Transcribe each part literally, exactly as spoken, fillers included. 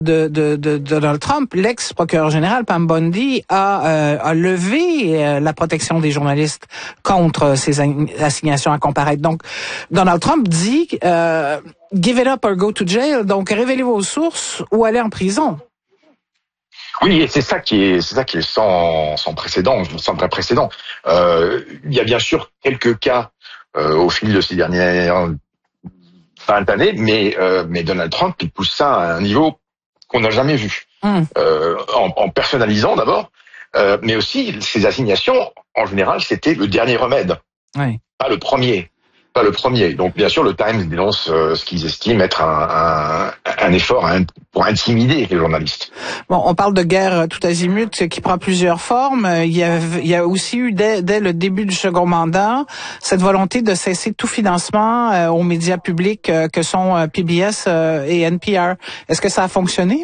De, de, de, de Donald Trump, l'ex-procureur général Pam Bondi a, euh, a levé euh, la protection des journalistes contre ces assignations à comparaître. Donc, Donald Trump dit euh, « give it up or go to jail », donc révélez vos sources ou allez en prison. Oui, et c'est ça qui est, c'est ça qui est sans, sans précédent, sans vrai précédent. Euh, il y a bien sûr quelques cas euh, au fil de ces dernières vingt années, mais euh, mais Donald Trump il pousse ça à un niveau qu'on n'a jamais vu, mmh. euh, en, en personnalisant d'abord, euh, mais aussi ces assignations, en général, c'était le dernier remède, oui. pas le premier, pas le premier. Donc bien sûr, le Times dénonce euh, ce qu'ils estiment être un, un, un effort un, pour intimider les journalistes. Bon, on parle de guerre tout azimut qui prend plusieurs formes. Il y a, il y a aussi eu dès, dès le début du second mandat cette volonté de cesser tout financement euh, aux médias publics euh, que sont euh, P B S euh, et N P R. Est-ce que ça a fonctionné?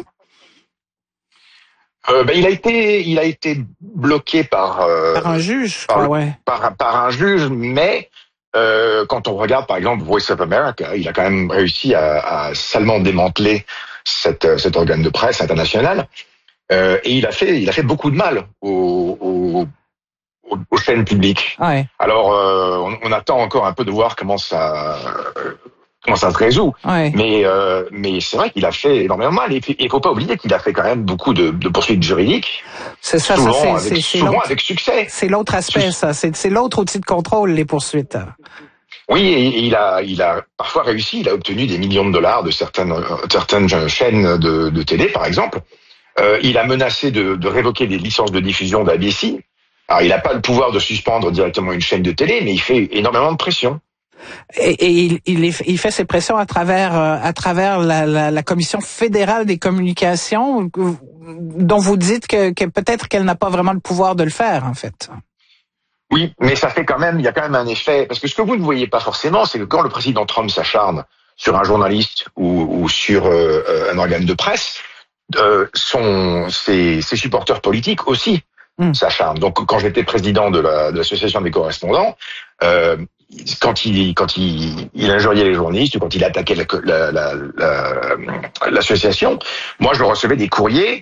Euh, ben, il a été, il a été bloqué par euh, par un juge, je par, crois, ouais. Par, par un juge, mais euh, quand on regarde par exemple Voice of America, il a quand même réussi à, à salement démanteler cette, cet organe de presse international, euh, et il a fait, il a fait beaucoup de mal aux, aux, aux chaînes publiques. Ouais. Alors, euh, on, on attend encore un peu de voir comment ça. Euh, comment ça se résout. Ouais. Mais euh, mais c'est vrai qu'il a fait énormément mal. Et il faut pas oublier qu'il a fait quand même beaucoup de, de poursuites juridiques. C'est ça, souvent ça c'est, avec, c'est, c'est souvent avec succès. C'est l'autre aspect, ça. C'est, c'est l'autre outil de contrôle, les poursuites. Oui, et il a il a parfois réussi. Il a obtenu des millions de dollars de certaines certaines chaînes de, de télé, par exemple. Euh, il a menacé de, de révoquer des licences de diffusion d'A B C. Alors, il n'a pas le pouvoir de suspendre directement une chaîne de télé, mais il fait énormément de pression. Et, et il, il, est, il fait ses pressions à travers euh, à travers la, la, la Commission fédérale des communications, dont vous dites que, que peut-être qu'elle n'a pas vraiment le pouvoir de le faire, en fait. Oui, mais ça fait quand même, il y a quand même un effet, parce que ce que vous ne voyez pas forcément, c'est que quand le président Trump s'acharne sur un journaliste ou, ou sur euh, un organe de presse, euh, son, ses, ses supporters politiques aussi mmh. s'acharnent. Donc, quand j'étais président de, la, de l'association des correspondants, euh, quand il quand il, il injuriait les journalistes ou quand il attaquait la, la, la, la, l'association, moi je recevais des courriers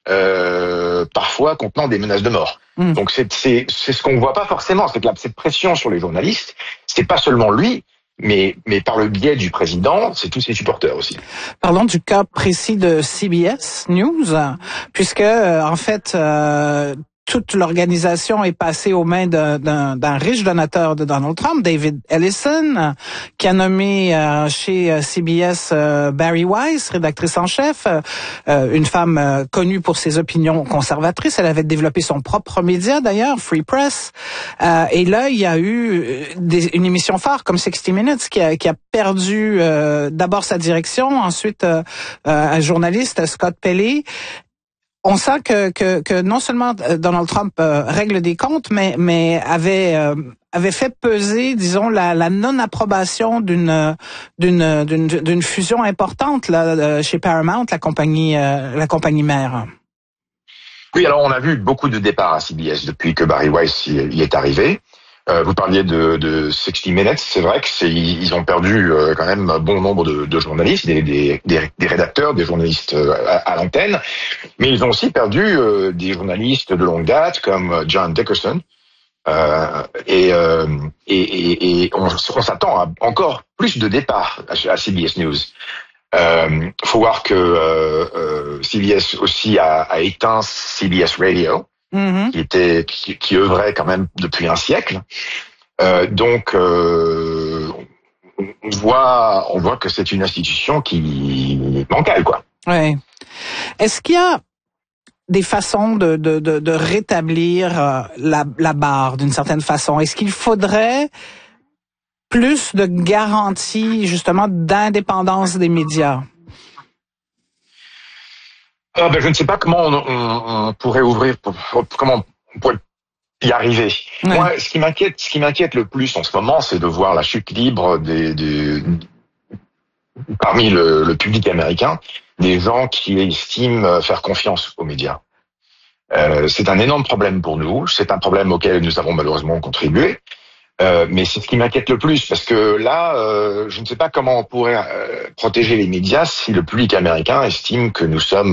euh, parfois contenant des menaces de mort. Mmh. Donc c'est c'est c'est ce qu'on voit pas forcément, c'est que la, cette pression sur les journalistes, c'est pas seulement lui, mais mais par le biais du président, c'est tous ses supporters aussi. Parlons du cas précis de C B S News, puisque euh, en fait euh, toute l'organisation est passée aux mains d'un, d'un, d'un riche donateur de Donald Trump, David Ellison, qui a nommé euh, chez C B S euh, Barry Weiss, rédactrice en chef, euh, une femme euh, connue pour ses opinions conservatrices. Elle avait développé son propre média d'ailleurs, Free Press. Euh, et là, il y a eu des, une émission phare comme sixty minutes qui a, qui a perdu euh, d'abord sa direction, ensuite euh, euh, un journaliste, Scott Pelley. On sent que, que, que non seulement Donald Trump euh, règle des comptes, mais, mais avait, euh, avait fait peser, disons, la, la non-approbation d'une, d'une, d'une, d'une fusion importante là, chez Paramount, la compagnie, euh, la compagnie mère. Oui, alors on a vu beaucoup de départs à C B S depuis que Barry Weiss y est arrivé. Euh, vous parliez de, de sixty minutes, c'est vrai que c'est, ils ont perdu euh, quand même un bon nombre de, de journalistes, des, des, des rédacteurs, des journalistes euh, à, à l'antenne, mais ils ont aussi perdu euh, des journalistes de longue date comme John Dickerson, euh, et, euh, et, et, et on, on s'attend à encore plus de départs à, à C B S News. Euh, faut voir que euh, euh, C B S aussi a, a éteint C B S Radio. Mmh. qui était qui, qui œuvrait quand même depuis un siècle. Euh, donc euh, on voit on voit que c'est une institution qui bancale, quoi. Ouais. Est-ce qu'il y a des façons de de de, de rétablir euh, la la barre d'une certaine façon? Est-ce qu'il faudrait plus de garanties justement d'indépendance des médias? Ah ben, je ne sais pas comment on, on, on pourrait ouvrir, comment on pourrait y arriver. Ouais. Moi, ce qui m'inquiète, ce qui m'inquiète le plus en ce moment, c'est de voir la chute libre des, des parmi le, le public américain, des gens qui estiment faire confiance aux médias. Euh, c'est un énorme problème pour nous. C'est un problème auquel nous avons malheureusement contribué. Euh, mais c'est ce qui m'inquiète le plus, parce que là, euh, je ne sais pas comment on pourrait euh, protéger les médias si le public américain estime que nous sommes